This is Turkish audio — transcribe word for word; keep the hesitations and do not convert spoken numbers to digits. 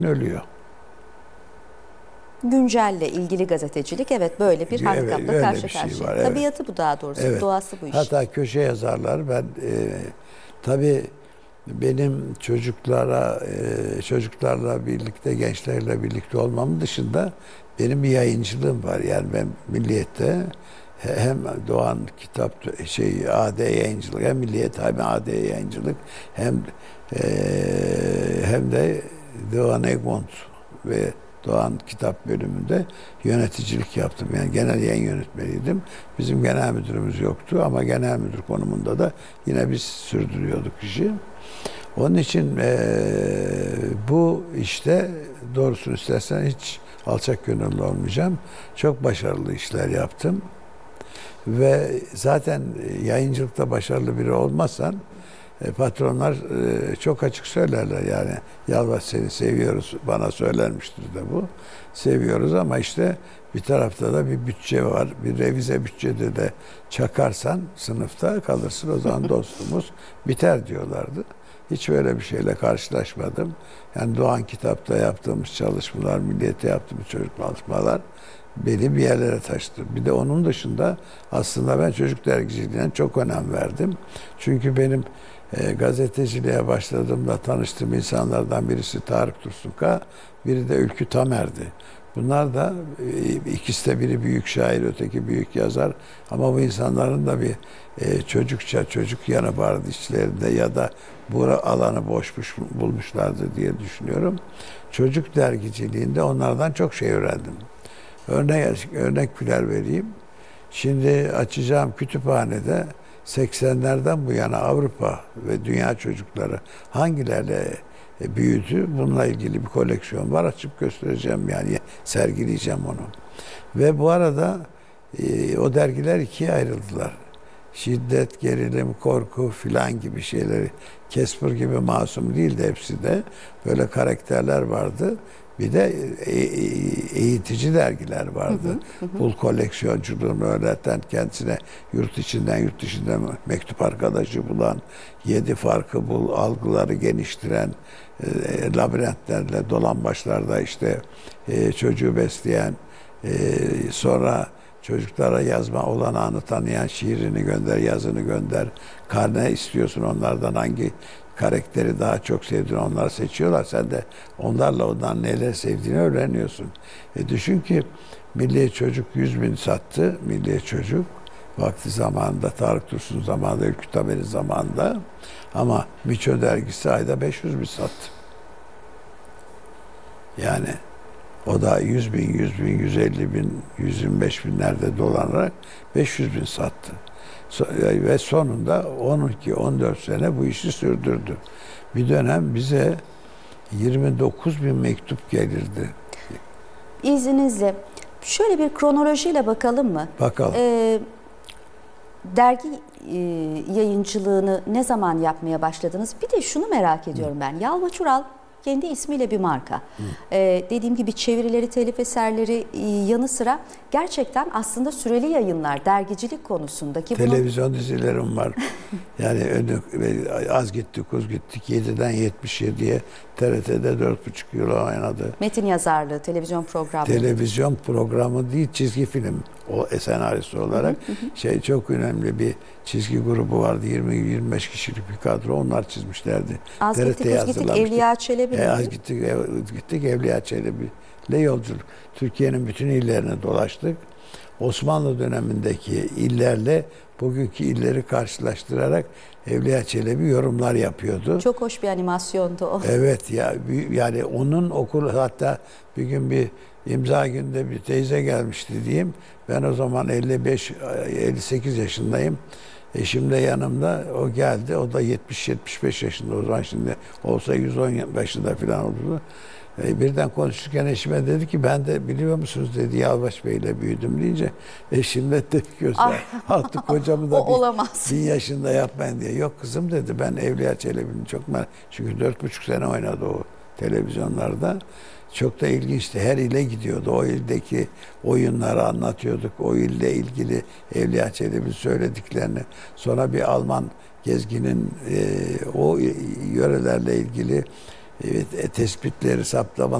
ölüyor. Güncelle ilgili gazetecilik, evet, böyle bir handikapla Evet, karşı bir şey karşıya. var, evet. Tabiatı bu, daha doğrusu. Evet. Doğası bu iş. Hatta köşe yazarlar. Ben e, tabii benim çocuklara e, çocuklarla birlikte, gençlerle birlikte olmamın dışında benim bir yayıncılığım var. Yani ben Milliyet'te hem Doğan Kitap şey A D yayıncılık, hem Milliyet hem A D yayıncılık, hem e, hem de Doğan Egmont ve Doğan Kitap bölümünde yöneticilik yaptım. Yani genel yayın yönetmeniydim. Bizim genel müdürümüz yoktu ama genel müdür konumunda da yine biz sürdürüyorduk işi. Onun için e, bu işte doğrusunu istersen hiç alçak gönüllü olmayacağım. Çok başarılı işler yaptım. Ve zaten yayıncılıkta başarılı biri olmazsan e, patronlar e, çok açık söylerler yani. Yalvaç, seni seviyoruz, bana söylenmiştir de bu. Seviyoruz ama işte bir tarafta da bir bütçe var. Bir revize bütçede de çakarsan sınıfta kalırsın, o zaman dostumuz biter diyorlardı. Hiç öyle bir şeyle karşılaşmadım. Yani Doğan Kitap'ta yaptığımız çalışmalar, Milliyet'te yaptığımız çocuk çalışmalar beni bir yerlere taşıdı. Bir de onun dışında aslında ben çocuk dergiciliğine çok önem verdim. Çünkü benim e, gazeteciliğe başladığımda tanıştığım insanlardan birisi Tarık Dursunka, biri de Ülkü Tamer'di. Bunlar da e, ikisi de, biri büyük şair, öteki büyük yazar. Ama bu insanların da bir e, çocukça, çocuk yanı vardı içlerinde ya da bu alanı boşmuş bulmuşlardı diye düşünüyorum. Çocuk dergiciliğinde onlardan çok şey öğrendim. Örnek, örnekler vereyim. Şimdi açacağım kütüphanede seksenlerden bu yana Avrupa ve dünya çocukları hangilerle büyüdü? Bununla ilgili bir koleksiyon var. Açıp göstereceğim, yani sergileyeceğim onu. Ve bu arada e, o dergiler ikiye ayrıldılar. Şiddet, gerilim, korku filan gibi şeyleri, Casper gibi masum değildi hepsi de. Böyle karakterler vardı. Bir de eğitici dergiler vardı. Hı hı, hı. Bul koleksiyonculuğunu öğreten, kendisine yurt içinden yurt dışından mektup arkadaşı bulan, yedi farkı bul, algıları geniştiren, e, labirentlerle dolambaçlarda işte e, çocuğu besleyen, e, sonra çocuklara yazma olanağını tanıyan, şiirini gönder, yazını gönder, karne istiyorsun onlardan, hangi karakteri daha çok sevdiğini onlar seçiyorlar. Sen de onlarla ondan neler sevdiğini öğreniyorsun. E düşün ki Milli Çocuk yüz bin sattı. Milli Çocuk vakti zamanında, Tarık Dursun zamanında, Ülkü Tamer'in zamanında, ama Miço dergisi ayda beş yüz bin sattı. Yani o da yüz bin, yüz bin, yüz elli bin, yüz yirmi beş binlerde dolanarak beş yüz bin sattı. Ve sonunda on iki on dört sene bu işi sürdürdü. Bir dönem bize yirmi dokuz bin mektup gelirdi. İzninizle şöyle bir kronolojiyle bakalım mı? Bakalım. Ee, dergi e, yayıncılığını ne zaman yapmaya başladınız? Bir de şunu merak ediyorum ben. Yalvaç Ural kendi ismiyle bir marka. Ee, dediğim gibi çevirileri, telif eserleri e, yanı sıra gerçekten aslında süreli yayınlar, dergicilik konusundaki... Televizyon bunun... dizilerim var. Yani Az Gittik Kuz Gittik yediden yetmiş yediye T R T'de dört buçuk yıl oynadı. Metin yazarlığı, televizyon programı. Televizyon programı değil, çizgi film o senaryosu olarak. Hı hı hı. Şey, çok önemli bir çizgi grubu vardı. yirmi yirmi beş kişilik bir kadro. Onlar çizmişlerdi. Az Gittik Kuz Gittik, Evliya Çelebi. E, Az Gittik, ev, gittik Evliya Çelebi ile yolculuk. Türkiye'nin bütün illerine dolaştık. Osmanlı dönemindeki illerle bugünkü illeri karşılaştırarak Evliya Çelebi yorumlar yapıyordu. Çok hoş bir animasyondu o. Evet ya, yani onun okulu, hatta bir gün bir imza günde bir teyze gelmişti diyeyim. Ben o zaman elli beş elli sekiz yaşındayım. Eşim de yanımda, o geldi. O da yetmiş yetmiş beş yaşında o zaman, şimdi olsa yüz on yaşında falan oldu. Birden konuşurken eşime dedi ki, ben de biliyor musunuz dedi, Yalvaç Bey'le büyüdüm deyince eşim de tepki gösterdi. Artık kocamı da bir, bin yaşında yapmayın diye. Yok kızım dedi, ben Evliya Çelebi'ni çok merak, çünkü dört buçuk sene oynadı o televizyonlarda. Çok da ilginçti. Her ile gidiyordu. O ildeki oyunları anlatıyorduk. O ille ilgili Evliya Çelebi söylediklerini. Sonra bir Alman gezginin e, o yörelerle ilgili evet, e, tespitleri, saptamaları